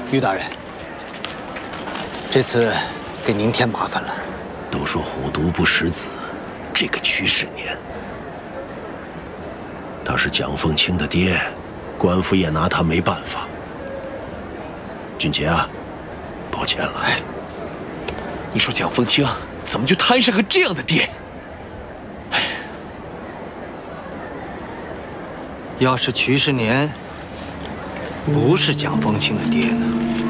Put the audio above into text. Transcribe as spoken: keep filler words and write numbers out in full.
于大人，这次给您添麻烦了。 都说虎毒不食子，这个瞿世年，他是蒋凤清的爹，官府也拿他没办法。俊杰啊，抱歉了。 哎，你说蒋凤清怎么就摊上个这样的爹？哎， 要是瞿世年不是蒋凤清的爹呢？